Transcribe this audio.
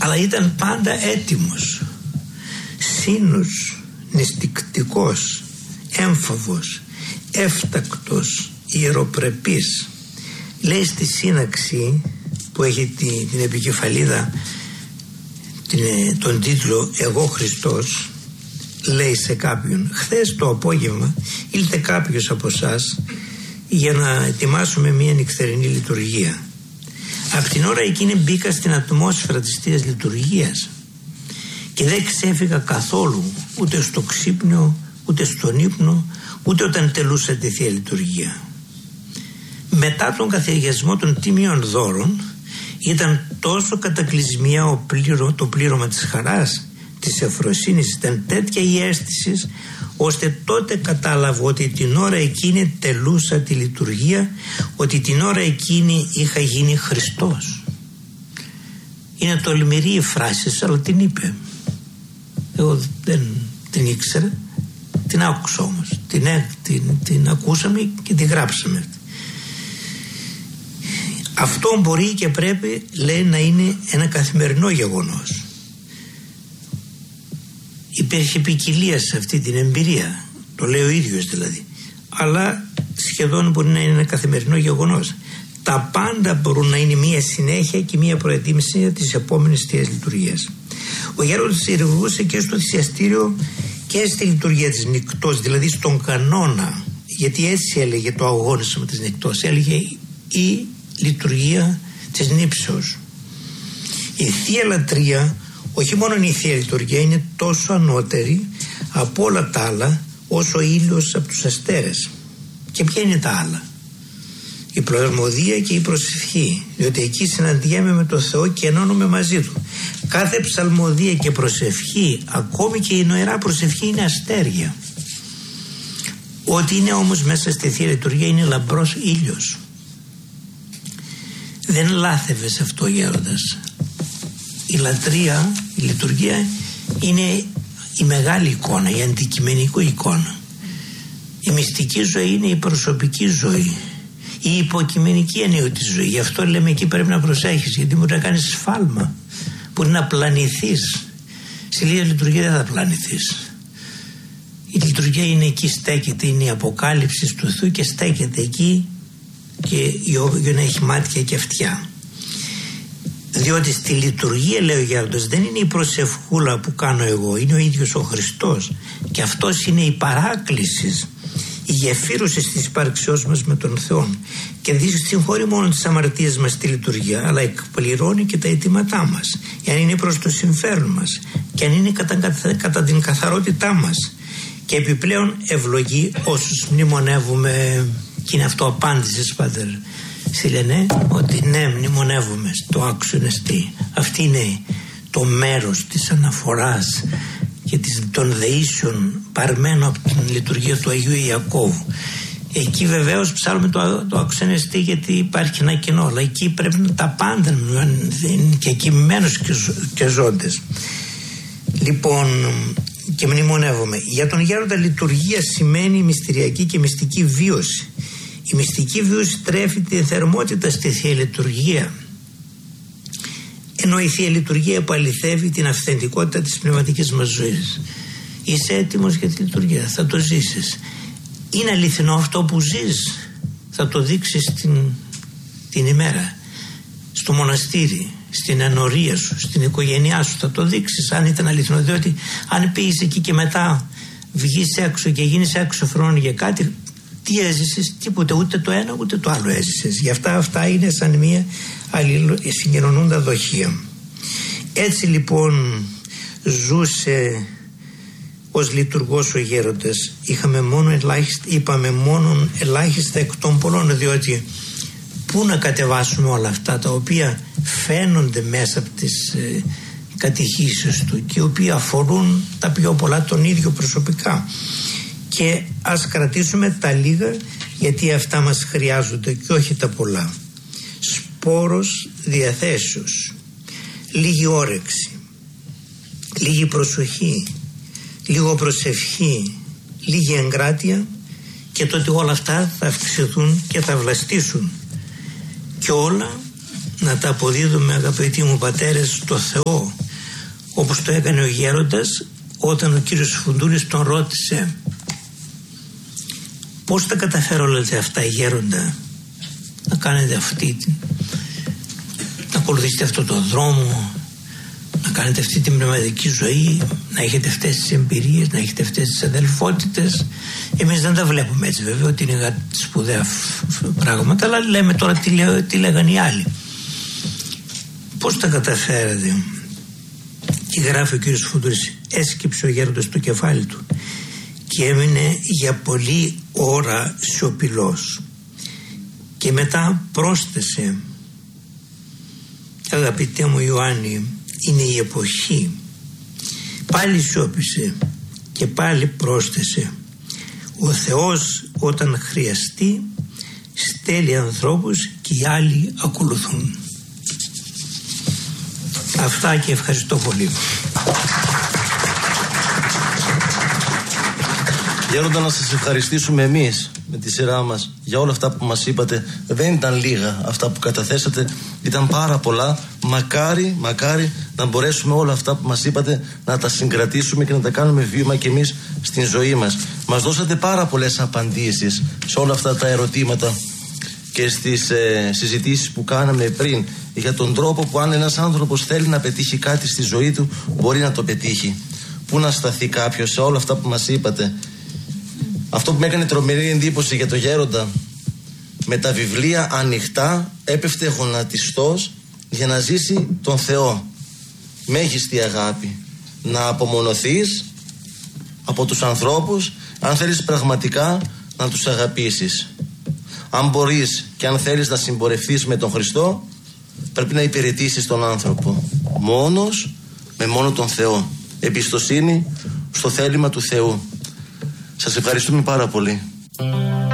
αλλά ήταν πάντα έτοιμος, σύνος, νηστικτικός, έμφαβος, έφτακτος, ιεροπρεπής. Λέει στη σύναξη που έχει την επικεφαλίδα τον τίτλο «Εγώ Χριστός», λέει σε κάποιον: χθες το απόγευμα ήλθε κάποιος από εσάς για να ετοιμάσουμε μια νυχτερινή λειτουργία. Από την ώρα εκείνη μπήκα στην ατμόσφαιρα της Θείας Λειτουργίας και δεν ξέφυγα καθόλου, ούτε στο ξύπνιο, ούτε στον ύπνο, ούτε όταν τελούσα τη Θεία Λειτουργία. Μετά τον καθιαγιασμό των τίμιων δώρων ήταν τόσο κατακλυσμία το πλήρωμα της χαράς, της ευφροσύνης, ήταν τέτοια η αίσθηση, ώστε τότε κατάλαβα ότι την ώρα εκείνη τελούσα τη λειτουργία, ότι την ώρα εκείνη είχα γίνει Χριστός. Είναι τολμηρή η φράση, αλλά την είπε. Εγώ δεν την ήξερα, την άκουσα όμως, την ακούσαμε και την γράψαμε. Αυτό μπορεί και πρέπει, λέει, να είναι ένα καθημερινό γεγονός. Υπήρχε ποικιλία σε αυτή την εμπειρία, το λέει ο ίδιος δηλαδή, αλλά σχεδόν μπορεί να είναι ένα καθημερινό γεγονός. Τα πάντα μπορούν να είναι μια συνέχεια και μια προετοίμηση της επόμενης Θείας Λειτουργίας. Ο Γέροντας ειρηγούσε και στο θυσιαστήριο και στη λειτουργία της νυκτός, δηλαδή στον κανόνα, γιατί έτσι έλεγε το αγώνισμα της νυκτός, έλεγε η λειτουργία της νύψεως. Η Θεία Λατρεία, όχι μόνο η Θεία Λειτουργία, είναι τόσο ανώτερη από όλα τα άλλα όσο ο ήλιος από τους αστέρες. Και ποια είναι τα άλλα? Η πληρωμοδία και η προσευχή, διότι εκεί συναντιέμαι με το Θεό και ενώνομαι μαζί Του. Κάθε ψαλμοδία και προσευχή, ακόμη και η νοερά προσευχή, είναι αστέρια. Ό,τι είναι όμως μέσα στη Θεία Λειτουργία είναι λαμπρός ήλιος. Δεν λάθευε σε αυτό, Γέροντας. Η λατρεία, η λειτουργία είναι η μεγάλη εικόνα, η αντικειμενική εικόνα. Η μυστική ζωή είναι η προσωπική ζωή, η υποκειμενική ενίοτη ζωή. Γι' αυτό λέμε εκεί πρέπει να προσέχεις, γιατί μπορεί να κάνεις σφάλμα, μπορεί να πλανηθείς. Στη Θεία Λειτουργία δεν θα πλανηθείς. Η λειτουργία είναι εκεί, στέκεται, είναι η αποκάλυψη του Θεού και στέκεται εκεί, και για να έχει μάτια και αυτιά. Διότι στη λειτουργία, λέει ο Γέροντας, δεν είναι η προσευχούλα που κάνω εγώ, είναι ο ίδιος ο Χριστός, και αυτός είναι η παράκληση, η γεφύρωση της υπάρξεώς μας με τον Θεό, και δεν συγχωρεί μόνο τις αμαρτίες μας στη λειτουργία, αλλά εκπληρώνει και τα αιτήματά μας, εάν είναι προς το συμφέρον μας και αν είναι κατά την καθαρότητά μας, και επιπλέον ευλογεί όσους μνημονεύουμε. Και είναι αυτό απάντησες, Πάτερ Σιλενέ, ότι ναι, μνημονεύουμε στο άξιον εστί. Αυτή είναι το μέρος της αναφοράς και των δεήσεων παρμένο από την λειτουργία του Αγίου Ιακώβου. Εκεί βεβαίως ψάλουμε το άξιον εστί, γιατί υπάρχει ένα κοινό, αλλά εκεί πρέπει να τα πάντα είναι και κοιμημένους και ζώντες. Λοιπόν, και μνημονεύουμε. Για τον Γέροντα λειτουργία σημαίνει μυστηριακή και μυστική βίωση. Η μυστική βίωση τρέφει τη θερμότητα στη Θεία Λειτουργία, ενώ η Θεία Λειτουργία επαληθεύει την αυθεντικότητα της πνευματικής μας ζωής. Είσαι έτοιμος για τη λειτουργία, θα το ζήσεις. Είναι αληθινό αυτό που ζεις, θα το δείξεις την ημέρα, στο μοναστήρι, στην ενορία σου, στην οικογένειά σου, θα το δείξεις αν ήταν αληθινό. Διότι αν πήγες εκεί και μετά βγεις έξω και γίνεις έξω χρόνου για κάτι, τι έζησες? Τίποτε, ούτε το ένα ούτε το άλλο έζησες. Γι' αυτά είναι σαν μια συγκοινωνούντα δοχεία. Έτσι λοιπόν ζούσε ως λειτουργός ο Γέροντας. Είπαμε μόνο ελάχιστα εκ των πολλών, διότι πού να κατεβάσουμε όλα αυτά τα οποία φαίνονται μέσα από τις κατηχήσεις του και οι οποίοι αφορούν τα πιο πολλά τον ίδιο προσωπικά. Και ας κρατήσουμε τα λίγα, γιατί αυτά μας χρειάζονται και όχι τα πολλά. Σπόρος διαθέσεως, λίγη όρεξη, λίγη προσοχή, λίγο προσευχή, λίγη εγκράτεια, και τότε όλα αυτά θα αυξηθούν και θα βλαστήσουν. Και όλα να τα αποδίδουμε, αγαπητοί μου πατέρες, στο Θεό, όπως το έκανε ο γέροντας όταν ο κύριος Φουντούνης τον ρώτησε πώς τα καταφέρατε αυτά, γέροντα, να κάνετε να ακολουθήσετε αυτό το δρόμο, να κάνετε αυτή την πνευματική ζωή, να έχετε αυτές τις εμπειρίες, να έχετε αυτές τις αδελφότητες. Εμείς δεν τα βλέπουμε έτσι βέβαια, ότι είναι σπουδαία πράγματα, αλλά λέμε τώρα τι λέγανε οι άλλοι. Πώς τα καταφέρατε? Και γράφει ο κύριος Φουντούρης, έσκυψε ο γέροντας το κεφάλι του και έμεινε για πολλή ώρα σιωπηλός και μετά πρόσθεσε, αγαπητέ μου Ιωάννη, είναι η εποχή. Πάλι σιώπησε και πάλι πρόσθεσε, ο Θεός όταν χρειαστεί στέλνει ανθρώπους και οι άλλοι ακολουθούν. Αυτά και ευχαριστώ πολύ. Γέροντα, να σας ευχαριστήσουμε εμείς με τη σειρά μας για όλα αυτά που μας είπατε. Δεν ήταν λίγα αυτά που καταθέσατε, ήταν πάρα πολλά. Μακάρι να μπορέσουμε όλα αυτά που μας είπατε να τα συγκρατήσουμε και να τα κάνουμε βήμα και εμείς στην ζωή μας. Μας δώσατε πάρα πολλές απαντήσεις σε όλα αυτά τα ερωτήματα και στις συζητήσεις που κάναμε πριν για τον τρόπο που αν ένας άνθρωπος θέλει να πετύχει κάτι στη ζωή του μπορεί να το πετύχει. Πού να σταθεί κάποιος σε όλα αυτά που μας είπατε. Αυτό που με έκανε τρομερή εντύπωση για το γέροντα, με τα βιβλία ανοιχτά έπεφτε γονατιστός για να ζήσει τον Θεό. Μέγιστη αγάπη. Να απομονωθείς από τους ανθρώπους αν θέλεις πραγματικά να τους αγαπήσεις. Αν μπορείς και αν θέλεις να συμπορευτείς με τον Χριστό, πρέπει να υπηρετήσεις τον άνθρωπο. Μόνος, με μόνο τον Θεό. Εμπιστοσύνη στο θέλημα του Θεού. Σας ευχαριστούμε πάρα πολύ.